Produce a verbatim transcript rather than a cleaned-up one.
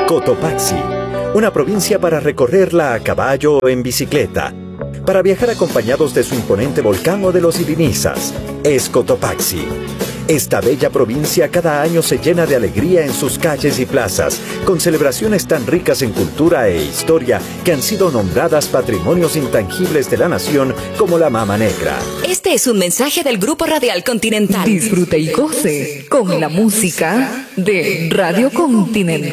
Cotopaxi, una provincia para recorrerla a caballo o en bicicleta, para viajar acompañados de su imponente volcán o de los Irinizas. Es Cotopaxi. Esta bella provincia cada año se llena de alegría en sus calles y plazas, con celebraciones tan ricas en cultura e historia que han sido nombradas patrimonios intangibles de la nación como la Mama Negra. Este es un mensaje del Grupo Radial Continental. Disfrute y goce con la música de Radio Continental.